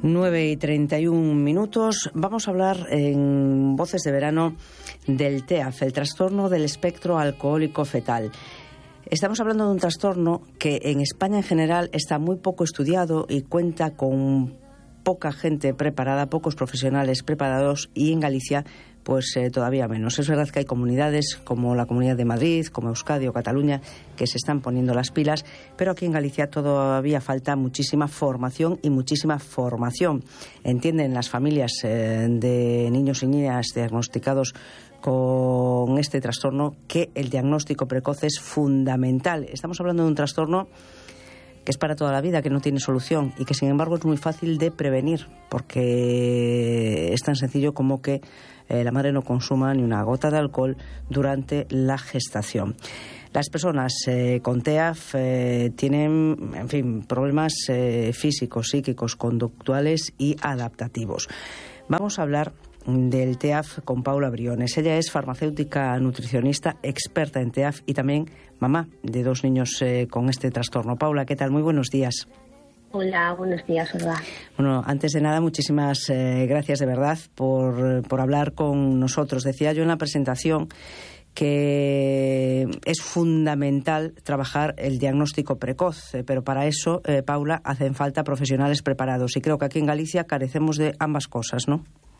9:31. Vamos a hablar en Voces de Verano del TEAF, el trastorno del espectro alcohólico fetal. Estamos hablando de un trastorno que en España en general está muy poco estudiado y cuenta con poca gente preparada, pocos profesionales preparados, y en Galicia pues todavía menos. Es verdad que hay comunidades como la Comunidad de Madrid, como Euskadi o Cataluña, que se están poniendo las pilas, pero aquí en Galicia todavía falta muchísima formación y muchísima formación. Entienden las familias de niños y niñas diagnosticados con este trastorno que el diagnóstico precoz es fundamental. Estamos hablando de un trastorno que es para toda la vida, que no tiene solución y que sin embargo es muy fácil de prevenir, porque es tan sencillo como que la madre no consuma ni una gota de alcohol durante la gestación. Las personas con TEAF tienen, en fin, problemas físicos, psíquicos, conductuales y adaptativos. Vamos a hablar del TEAF con Paula Briones. Ella es farmacéutica nutricionista, experta en TEAF y también mamá de 2 niños con este trastorno. Paula, ¿qué tal? Muy buenos días. Hola, buenos días, Olga. Bueno, antes de nada, muchísimas gracias de verdad por hablar con nosotros. Decía yo en la presentación que es fundamental trabajar el diagnóstico precoz, pero para eso, Paula, hacen falta profesionales preparados y creo que aquí en Galicia carecemos de ambas cosas, ¿no?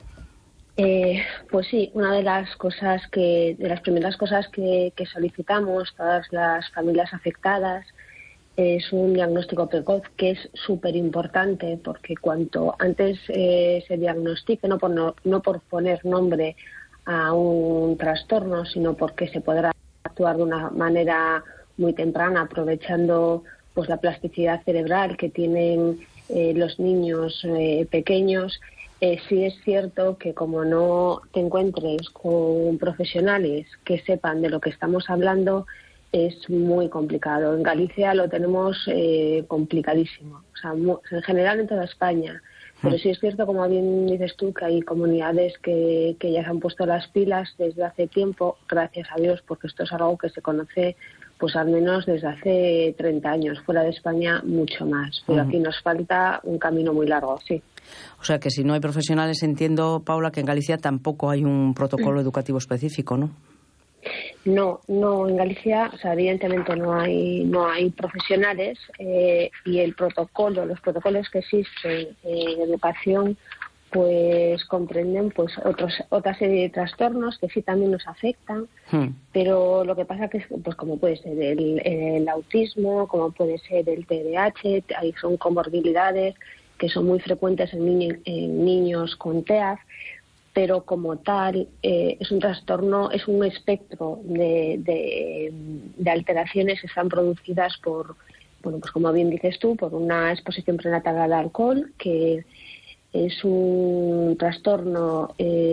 Pues sí, una de las primeras cosas que solicitamos todas las familias afectadas es un diagnóstico precoz, que es súper importante, porque cuanto antes se diagnostique, no por poner nombre a un trastorno, sino porque se podrá actuar de una manera muy temprana, aprovechando pues la plasticidad cerebral que tienen los niños pequeños. Sí es cierto que como no te encuentres con profesionales que sepan de lo que estamos hablando, es muy complicado. En Galicia lo tenemos complicadísimo, o sea, en general en toda España. Pero sí es cierto, como bien dices tú, que hay comunidades que ya se han puesto las pilas desde hace tiempo, gracias a Dios, porque esto es algo que se conoce pues al menos desde hace 30 años. Fuera de España mucho más, pero aquí nos falta un camino muy largo, sí. O sea que si no hay profesionales, entiendo, Paula, que en Galicia tampoco hay un protocolo educativo específico, ¿no? No, en Galicia, o sea, evidentemente no hay profesionales y los protocolos que existen en educación pues comprenden pues otra serie de trastornos que sí también nos afectan, pero lo que pasa que es, pues como puede ser el autismo, como puede ser el TDAH, ahí son comorbilidades que son muy frecuentes en niños con TEAF, pero como tal es un trastorno, es un espectro de alteraciones que están producidas por, bueno, pues como bien dices tú, por una exposición prenatal al alcohol, que es un trastorno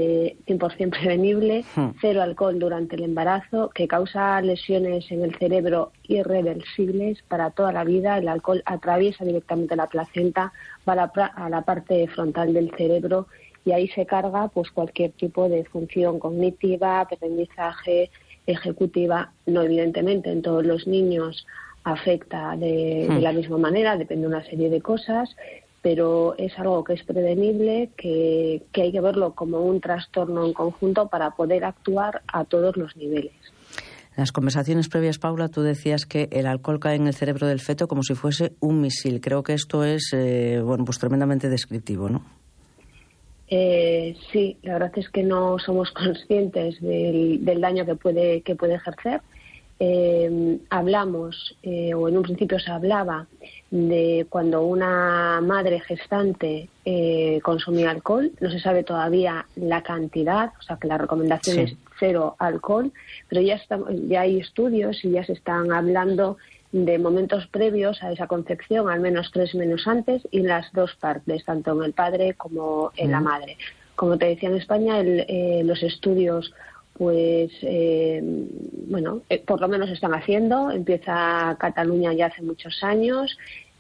100% prevenible, cero alcohol durante el embarazo, que causa lesiones en el cerebro irreversibles para toda la vida. El alcohol atraviesa directamente la placenta, va a la parte frontal del cerebro y ahí se carga pues cualquier tipo de función cognitiva, aprendizaje, ejecutiva. No, evidentemente en todos los niños afecta de la misma manera, depende de una serie de cosas, pero es algo que es prevenible, que hay que verlo como un trastorno en conjunto para poder actuar a todos los niveles. En las conversaciones previas, Paula, tú decías que el alcohol cae en el cerebro del feto como si fuese un misil. Creo que esto es pues tremendamente descriptivo, ¿no? Sí, la verdad es que no somos conscientes del daño que puede ejercer. Hablamos, o en un principio se hablaba, de cuando una madre gestante consumía alcohol. No se sabe todavía la cantidad, o sea que la recomendación es 0 alcohol, pero ya hay estudios y ya se están hablando de momentos previos a esa concepción, al menos 3 meses antes, y en las dos partes, tanto en el padre como en la madre. Como te decía, en España los estudios pues por lo menos se están haciendo. Empieza Cataluña ya hace muchos años.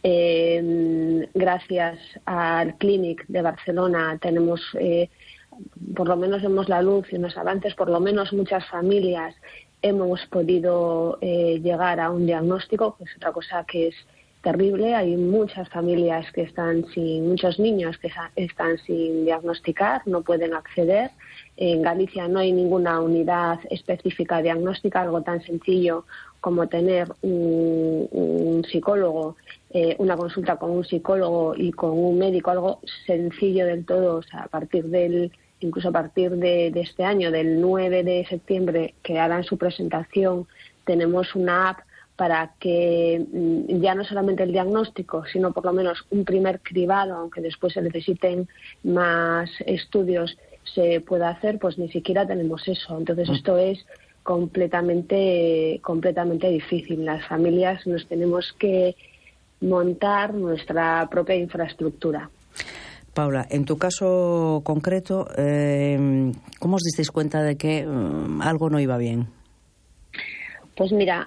Gracias al Clínic de Barcelona tenemos, por lo menos vemos la luz y unos avances, por lo menos muchas familias hemos podido llegar a un diagnóstico, que es otra cosa que es terrible. Hay muchas familias que están muchos niños que están sin diagnosticar, no pueden acceder. En Galicia no hay ninguna unidad específica diagnóstica, algo tan sencillo como tener un psicólogo, una consulta con un psicólogo y con un médico, algo sencillo del todo. O sea, incluso a partir de este año, del 9 de septiembre, que harán su presentación, tenemos una app para que ya no solamente el diagnóstico, sino por lo menos un primer cribado, aunque después se necesiten más estudios, se pueda hacer. Pues ni siquiera tenemos eso. Entonces esto es completamente difícil. Las familias nos tenemos que montar nuestra propia infraestructura. Paula, en tu caso concreto, ¿cómo os disteis cuenta de que algo no iba bien? Pues mira,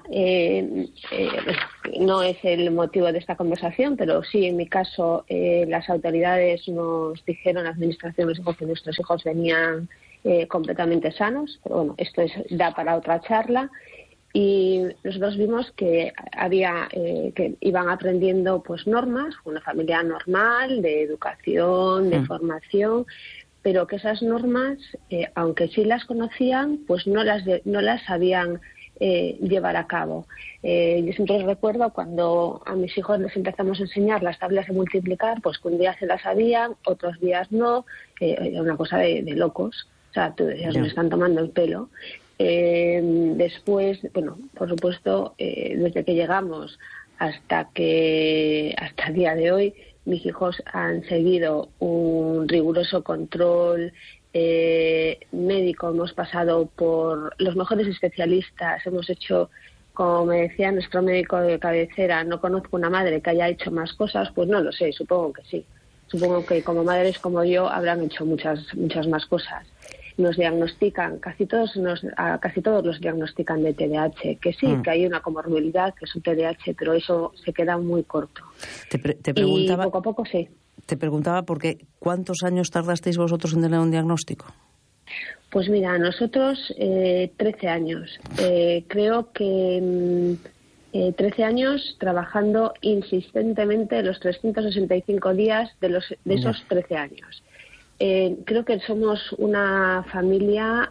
no es el motivo de esta conversación, pero sí, en mi caso, las autoridades nos dijeron, la administración nos dijo que nuestros hijos venían completamente sanos, pero bueno, esto da para otra charla. Y nosotros vimos que que iban aprendiendo pues normas, una familia normal, de educación, de formación, pero que esas normas, aunque sí las conocían, pues no las sabían llevar a cabo. Yo siempre recuerdo cuando a mis hijos les empezamos a enseñar las tablas de multiplicar, pues que un día se las sabían, otros días no, era una cosa de locos. O sea, ellos me están tomando el pelo. Después, bueno, por supuesto, desde que llegamos hasta el día de hoy, mis hijos han seguido un riguroso control médico. Hemos pasado por los mejores especialistas, hemos hecho, como me decía nuestro médico de cabecera, no conozco una madre que haya hecho más cosas. Pues no lo sé, supongo que sí. Supongo que como madres como yo habrán hecho muchas más cosas. Nos diagnostican, casi todos los diagnostican de TDAH, que sí, que hay una comorbilidad, que es un TDAH, pero eso se queda muy corto. Te preguntaba, y poco a poco sí. Te preguntaba porque ¿cuántos años tardasteis vosotros en tener un diagnóstico? Pues mira, nosotros 13 años. Creo que 13 años trabajando insistentemente los 365 días de esos 13 años. Creo que somos una familia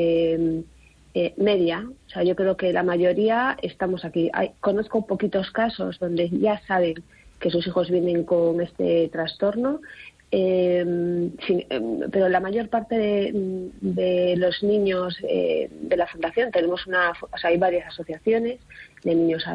media. O sea, yo creo que la mayoría estamos aquí. Conozco poquitos casos donde ya saben que sus hijos vienen con este trastorno, pero la mayor parte de los niños de la fundación tenemos hay varias asociaciones de niños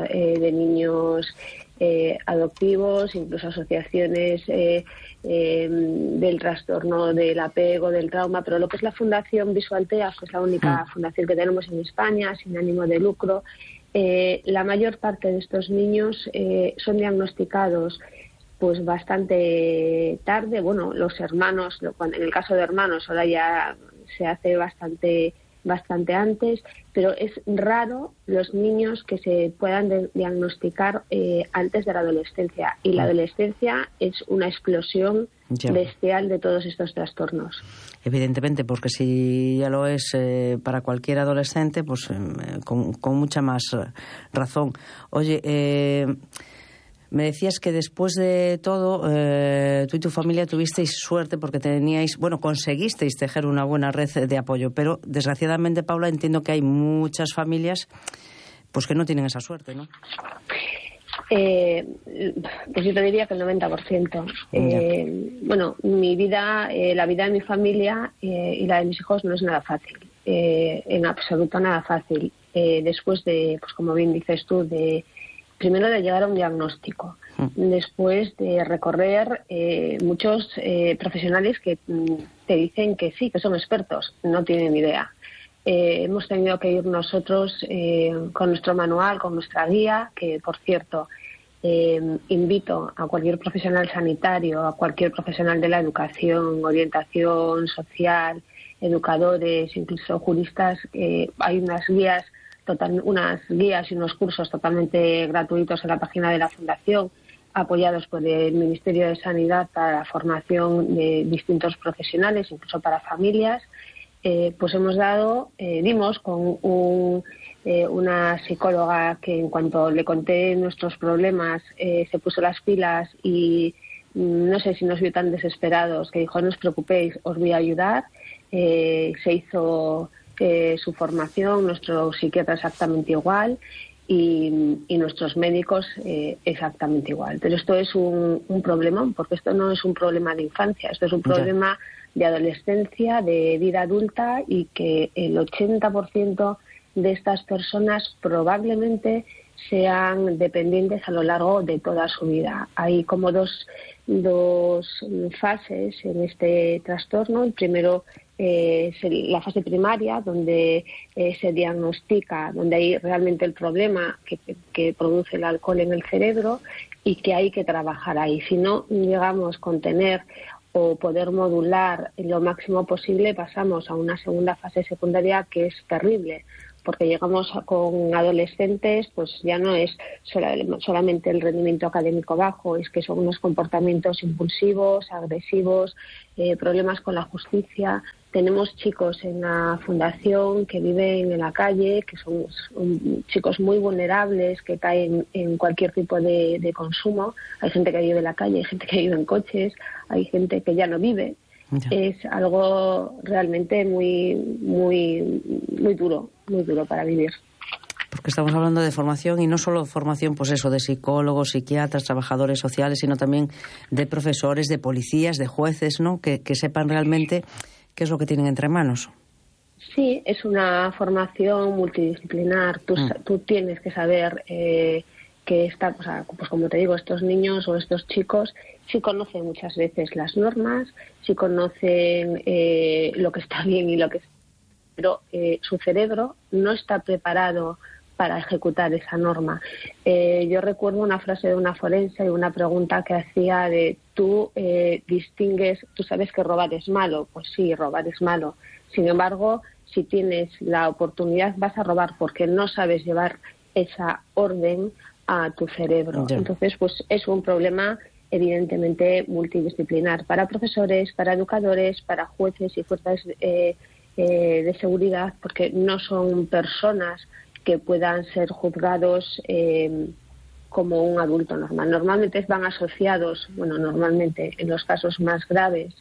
adoptivos, incluso asociaciones del trastorno del apego, del trauma, pero lo que es la Fundación Visualtea, que es la única fundación que tenemos en España sin ánimo de lucro, la mayor parte de estos niños son diagnosticados pues bastante tarde. Bueno, los hermanos, en el caso de hermanos ahora ya se hace bastante antes, pero es raro los niños que se puedan diagnosticar antes de la adolescencia, y la adolescencia es una explosión bestial de todos estos trastornos. Evidentemente, porque si ya lo es para cualquier adolescente, pues con mucha más razón. Oye, me decías que después de todo, tú y tu familia tuvisteis suerte porque conseguisteis tejer una buena red de apoyo, pero desgraciadamente, Paula, entiendo que hay muchas familias pues que no tienen esa suerte, ¿no? Pues yo te diría que el 90%. Bueno, mi vida, la vida de mi familia y la de mis hijos no es nada fácil, en absoluto nada fácil. Después de, pues como bien dices tú, primero de llegar a un diagnóstico, después de recorrer muchos profesionales que te dicen que sí, que son expertos, no tienen idea. Hemos tenido que ir nosotros con nuestro manual, con nuestra guía, que por cierto invito a cualquier profesional sanitario, a cualquier profesional de la educación, orientación social, educadores, incluso juristas, hay unas guías y unos cursos totalmente gratuitos en la página de la Fundación, apoyados por el Ministerio de Sanidad para la formación de distintos profesionales, incluso para familias. pues dimos con una psicóloga que en cuanto le conté nuestros problemas se puso las pilas y no sé si nos vio tan desesperados que dijo: no os preocupéis, os voy a ayudar. Se hizo su formación, nuestro psiquiatra exactamente igual y nuestros médicos exactamente igual. Pero esto es un problemón, porque esto no es un problema de infancia, esto es un problema de adolescencia, de vida adulta, y que el 80% de estas personas probablemente sean dependientes a lo largo de toda su vida. Hay como dos fases en este trastorno. El primero es la fase primaria, donde se diagnostica, donde hay realmente el problema que produce el alcohol en el cerebro y que hay que trabajar ahí. Si no llegamos a contener o poder modular lo máximo posible, pasamos a una segunda fase secundaria que es terrible, porque llegamos con adolescentes, pues ya no es solamente el rendimiento académico bajo, es que son unos comportamientos impulsivos, agresivos, problemas con la justicia. Tenemos chicos en la fundación que viven en la calle, que son chicos muy vulnerables, que caen en cualquier tipo de consumo. Hay gente que vive en la calle, hay gente que vive en coches, hay gente que ya no vive. Ya. Es algo realmente muy duro para vivir. Porque estamos hablando de formación, y no solo formación, pues eso, de psicólogos, psiquiatras, trabajadores sociales, sino también de profesores, de policías, de jueces, ¿no? Que sepan realmente qué es lo que tienen entre manos. Sí, es una formación multidisciplinar. Tú tienes que saber que pues como te digo, estos niños o estos chicos sí conocen muchas veces las normas, sí conocen lo que está bien y lo que está, pero su cerebro no está preparado para ejecutar esa norma. Yo recuerdo una frase de una forense y una pregunta que hacía de: tú distingues, tú sabes que robar es malo. Pues sí, robar es malo. Sin embargo, si tienes la oportunidad, vas a robar porque no sabes llevar esa orden a tu cerebro. Yeah. Entonces, pues es un problema evidentemente multidisciplinar para profesores, para educadores, para jueces y fuerzas de seguridad, porque no son personas que puedan ser juzgados como un adulto normal. Normalmente van asociados, normalmente en los casos más graves,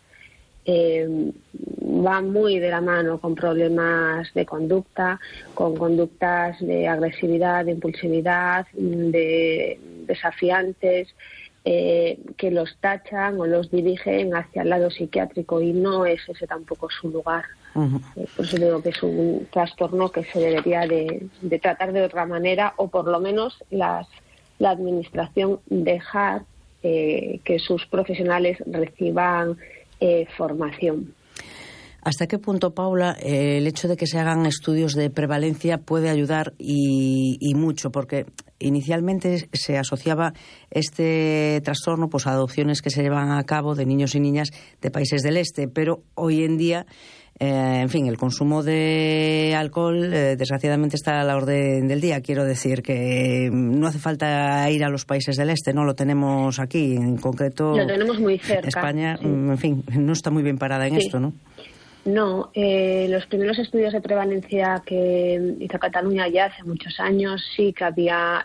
van muy de la mano con problemas de conducta, con conductas de agresividad, de impulsividad, de desafiantes, que los tachan o los dirigen hacia el lado psiquiátrico, y no es ese tampoco su lugar. Uh-huh. Por eso digo que es un trastorno que se debería de tratar de otra manera, o por lo menos la administración dejar que sus profesionales reciban formación. ¿Hasta qué punto, Paula, el hecho de que se hagan estudios de prevalencia puede ayudar y mucho? Porque inicialmente se asociaba este trastorno pues a adopciones que se llevan a cabo de niños y niñas de países del este, pero hoy en día, en fin, el consumo de alcohol desgraciadamente está a la orden del día. Quiero decir que no hace falta ir a los países del este, no lo tenemos aquí, en concreto lo tenemos muy cerca. España, sí. En fin, no está muy bien parada en esto, ¿no? No, los primeros estudios de prevalencia que hizo Cataluña ya hace muchos años sí que había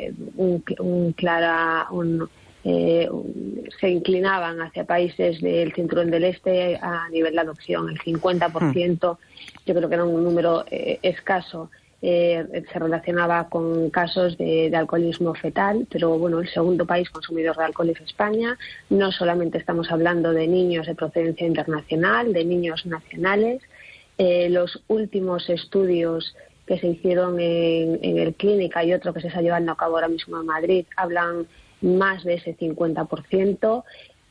se inclinaban hacia países del cinturón del este a nivel de adopción. El 50%, yo creo que era un número escaso, se relacionaba con casos de alcoholismo fetal, pero bueno, el segundo país consumidor de alcohol es España. No solamente estamos hablando de niños de procedencia internacional, de niños nacionales. Los últimos estudios que se hicieron en el Clínica y otro que se está llevando a cabo ahora mismo en Madrid hablan más de ese 50%.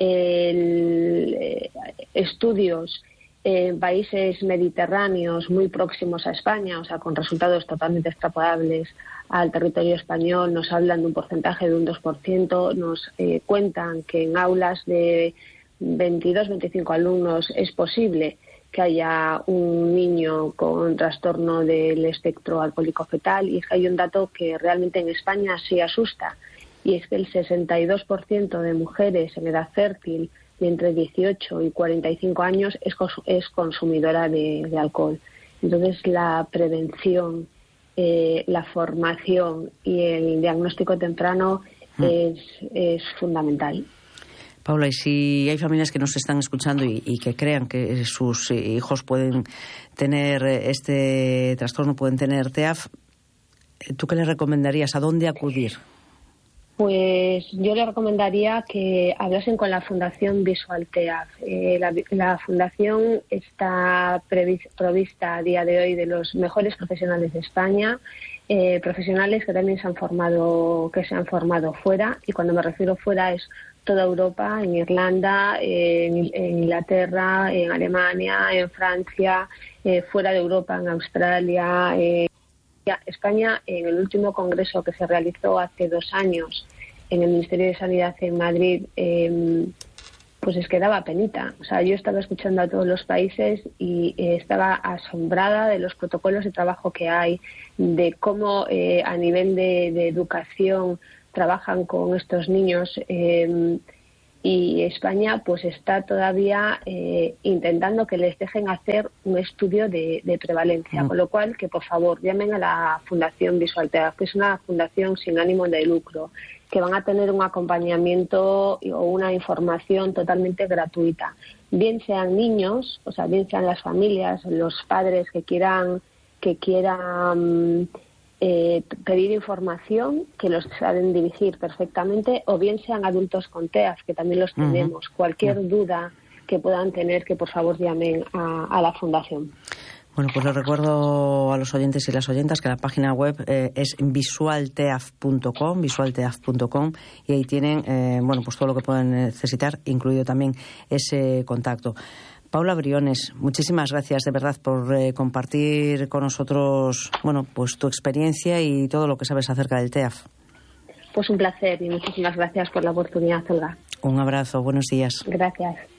Estudios en países mediterráneos muy próximos a España, o sea, con resultados totalmente extrapolables al territorio español, nos hablan de un porcentaje de un 2%, nos cuentan que en aulas de 22-25 alumnos es posible que haya un niño con trastorno del espectro alcohólico fetal, y es que hay un dato que realmente en España sí asusta, y es que el 62% de mujeres en edad fértil de entre 18 y 45 años es consumidora de alcohol. Entonces, la prevención, la formación y el diagnóstico temprano es fundamental. Paula, y si hay familias que nos están escuchando y que crean que sus hijos pueden tener este trastorno, pueden tener TEAF, ¿tú qué les recomendarías? ¿A dónde acudir? Pues yo le recomendaría que hablasen con la Fundación Visual TEAF. La Fundación está provista a día de hoy de los mejores profesionales de España, profesionales que también se han formado fuera, y cuando me refiero fuera es toda Europa, en Irlanda, en Inglaterra, en Alemania, en Francia, fuera de Europa, en Australia, España. En el último congreso que se realizó hace 2 años en el Ministerio de Sanidad en Madrid, pues es que daba penita. O sea, yo estaba escuchando a todos los países y estaba asombrada de los protocolos de trabajo que hay, de cómo a nivel de educación trabajan con estos niños, y España pues está todavía intentando que les dejen hacer un estudio de prevalencia, con lo cual que por favor llamen a la Fundación Visual TEAF, que es una fundación sin ánimo de lucro, que van a tener un acompañamiento o una información totalmente gratuita, bien sean niños, o sea, bien sean las familias, los padres que quieran pedir información, que los saben dirigir perfectamente, o bien sean adultos con TEAF, que también los tenemos. Cualquier duda que puedan tener, que por favor llamen a la Fundación. Bueno, pues les recuerdo a los oyentes y las oyentas que la página web es visualteaf.com, y ahí tienen pues todo lo que pueden necesitar, incluido también ese contacto. Paula Briones, muchísimas gracias de verdad por compartir con nosotros pues tu experiencia y todo lo que sabes acerca del TEAF. Pues un placer y muchísimas gracias por la oportunidad, Olga. Un abrazo, buenos días. Gracias.